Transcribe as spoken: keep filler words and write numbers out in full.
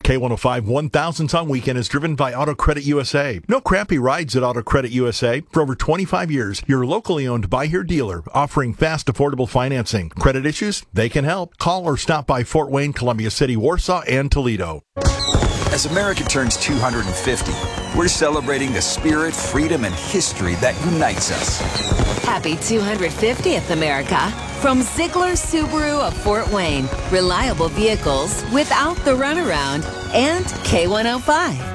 K one oh five one thousandth on Weekend is driven by Auto Credit U S A. No crappy rides at Auto Credit U S A. For over twenty-five years, your locally owned Buy Here dealer offering fast, affordable financing. Credit issues? They can help. Call or stop by Fort Wayne, Columbia City, Warsaw, and Toledo. As America turns two hundred fifty, we're celebrating the spirit, freedom, and history that unites us. Happy two hundred fiftieth, America. From Ziegler Subaru of Fort Wayne. Reliable vehicles without the runaround. And K one oh five.